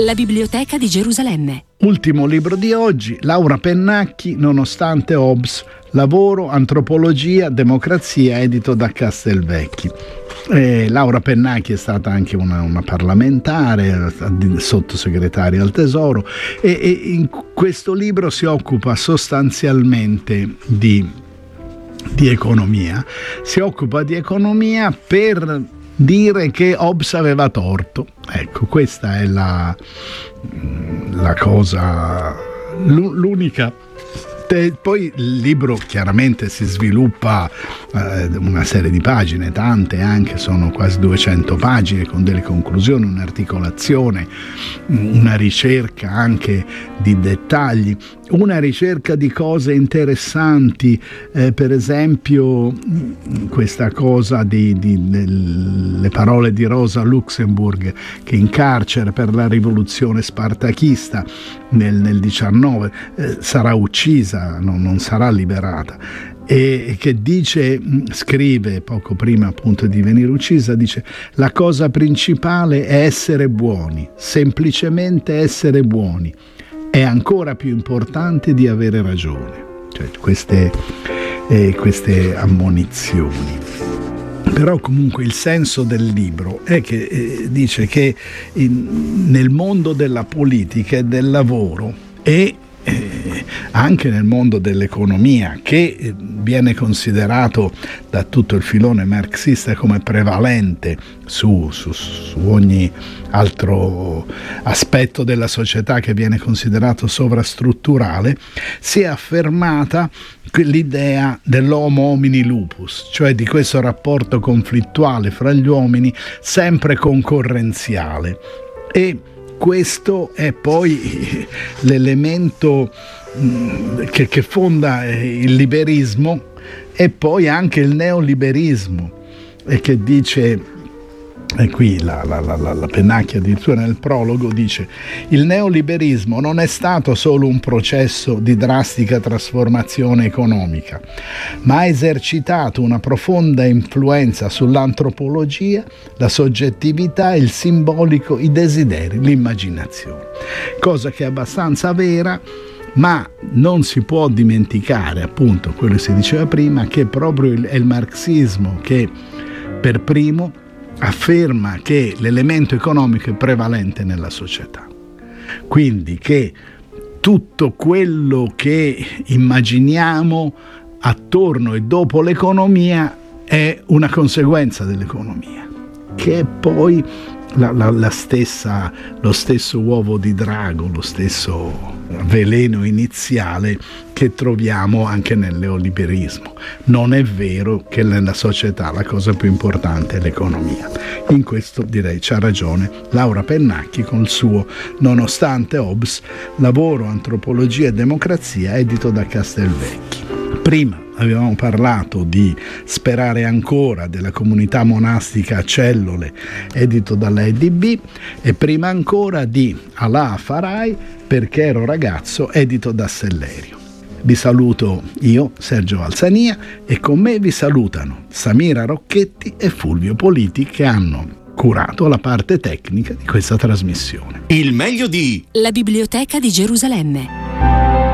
La Biblioteca di Gerusalemme. Ultimo libro di oggi, Laura Pennacchi, Nonostante Hobbes, Lavoro, Antropologia, Democrazia, edito da Castelvecchi. Laura Pennacchi è stata anche una parlamentare, sottosegretaria al Tesoro, e in questo libro si occupa sostanzialmente di economia. Si occupa di economia per dire che Hobbes aveva torto. Ecco, questa è la cosa, l'unica. Poi il libro chiaramente si sviluppa una serie di pagine, tante anche, sono quasi 200 pagine con delle conclusioni, un'articolazione, una ricerca anche di dettagli, una ricerca di cose interessanti, per esempio questa cosa le parole di Rosa Luxemburg, che in carcere per la rivoluzione spartachista nel 19 sarà uccisa, non sarà liberata, e che scrive poco prima appunto di venire uccisa, dice: la cosa principale è essere buoni, semplicemente essere buoni, è ancora più importante di avere ragione. Cioè queste ammonizioni. Però comunque il senso del libro è che dice che nel mondo della politica e del lavoro e anche nel mondo dell'economia, che viene considerato da tutto il filone marxista come prevalente su ogni altro aspetto della società che viene considerato sovrastrutturale, si è affermata l'idea dell'homo homini lupus, cioè di questo rapporto conflittuale fra gli uomini sempre concorrenziale. E questo è poi l'elemento che fonda il liberismo e poi anche il neoliberismo, e che dice, e qui la Pennacchi addirittura nel prologo dice: il neoliberismo non è stato solo un processo di drastica trasformazione economica, ma ha esercitato una profonda influenza sull'antropologia, la soggettività, il simbolico, i desideri, l'immaginazione. Cosa che è abbastanza vera, ma non si può dimenticare, appunto, quello che si diceva prima, che proprio è il marxismo che per primo afferma che l'elemento economico è prevalente nella società, quindi che tutto quello che immaginiamo attorno e dopo l'economia è una conseguenza dell'economia, che è poi lo stesso uovo di drago, lo stesso veleno iniziale che troviamo anche nel neoliberismo. Non è vero che nella società la cosa più importante è l'economia. In questo direi c'ha ragione Laura Pennacchi con il suo Nonostante Hobbes, Lavoro, Antropologia e Democrazia, edito da Castelvecchi. Prima avevamo parlato di Sperare ancora, della comunità monastica a Cellole, edito dalla EDB, e prima ancora di Allah farai perché ero ragazzo, edito da Sellerio. Vi saluto io, Sergio Valsania, e con me vi salutano Samira Rocchetti e Fulvio Politi, che hanno curato la parte tecnica di questa trasmissione. Il meglio di La Biblioteca di Gerusalemme.